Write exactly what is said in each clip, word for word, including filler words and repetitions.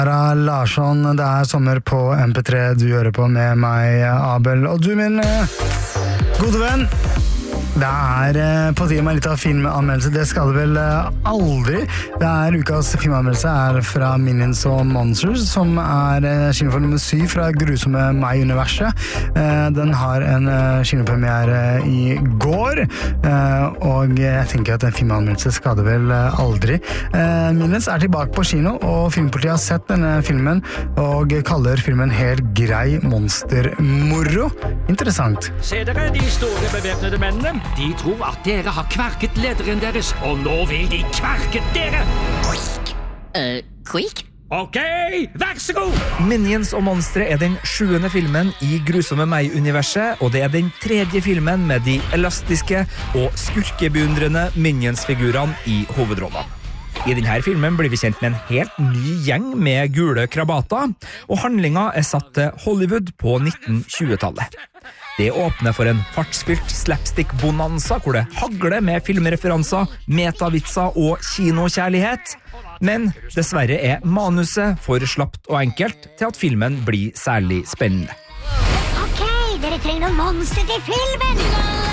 Sara Larsson, det er sommer på M P tre du hører på med meg, Abel, og du min gode venn. Det er på tide med litt av filmanmeldelse, det skal det vel aldri. Det er ukas filmanmeldelse er fra Minions og Monsters, som er kinofilm nummer syv fra grusomme meg-universet. Den har en kinopremiere i går, og jeg tenker at en filmanmeldelse skal det vel aldri. Minions er tilbake på kino, og Filmpolitiet har sett denne filmen, og kaller filmen helt grei monstermoro. Interessant. Se dere de store bevæpnede mennene. De tror at dere har kverket lederen deres, og nå vil de kverke dere! Uh, Quik? Ok, vær så god! Minions og Monstre er den sjuende filmen i grusomme meg-universet, og det er den tredje filmen med de elastiske og skurkebeundrende Minions-figurene i hovedrollene. I denne filmen blir vi kjent med en helt ny gjeng med gule krabater, og handlingen er satt til Hollywood på nitten tjue-tallet. Det åpner for en fartsfylt slapstick-bonanza hvor det hagler med filmreferanser, metavitser og kinokjærlighet. Men dessverre er manuset for slapt og enkelt til at filmen blir særlig spennende. Ok, dere trenger noen monster til filmen!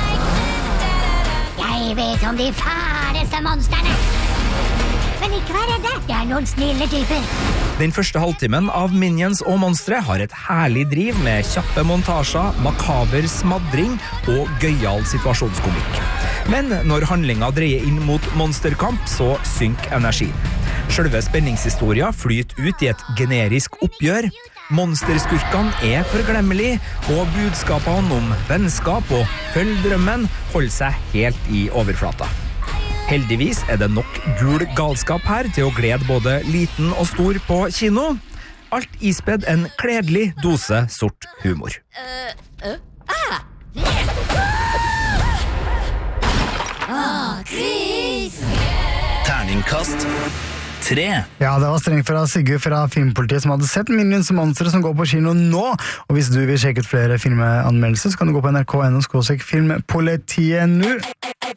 Jeg vet om de færeste monsterne! Men ikke vær redde, det er noen snille typer. Den første halvtimen av Minions og Monstre har et herlig driv med kjappe montasjer, makaber smadring og gøyal situasjonskomikk. Men når handlinga dreier inn mot monsterkamp, så synker energien. Selve spenningshistoria flyter ut i et generisk oppgjør. Monsterskurkene er forglemmelig, og budskapene om vennskap og følg-drømmen holder seg helt i overflata. Heldigvis er det nok gul galskap her til å glede både liten og stor på kino. Alt ispedd en kledelig dose sort humor. Uh, uh, ah! Ah, Chris! Terningkast tre. Ja, det var strengt fra Sigurd fra Filmpolitiet som hadde sett Minions og Monstre som går på kino nå. Og hvis du vil sjekke ut flere filmanmeldelser, så kan du gå på N R K punkt N O skråstrek filmpolitiet nå.